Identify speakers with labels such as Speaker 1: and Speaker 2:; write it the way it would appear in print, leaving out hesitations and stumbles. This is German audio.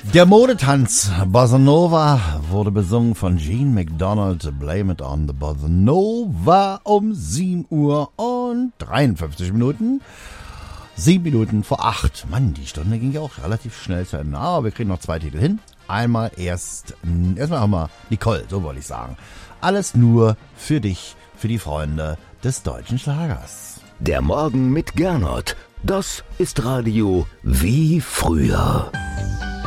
Speaker 1: Der Modetanz Bossa Nova wurde besungen von Gene McDonald. Blame it on the Bossa Nova um 7 Uhr und 53 Minuten. 7 Minuten vor 8. Mann, die Stunde ging ja auch relativ schnell zu Ende. Aber wir kriegen noch 2 Titel hin. Erstmal haben wir Nicole, so wollte ich sagen. Alles nur für dich, für die Freunde des deutschen Schlagers.
Speaker 2: Der Morgen mit Gernot. Das ist Radio wie früher.